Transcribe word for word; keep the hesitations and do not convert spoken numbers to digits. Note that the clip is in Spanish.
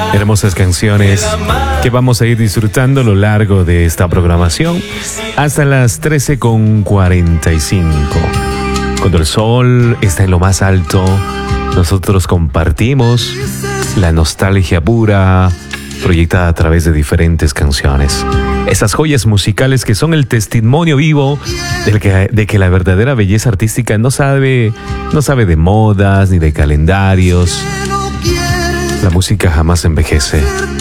Hermosas canciones que vamos a ir disfrutando a lo largo de esta programación hasta las trece con cuarenta y cinco. Cuando el sol está en lo más alto, nosotros compartimos la nostalgia pura proyectada a través de diferentes canciones. Esas joyas musicales que son el testimonio vivo de que, de que la verdadera belleza artística no sabe, no sabe de modas ni de calendarios. La música jamás envejece.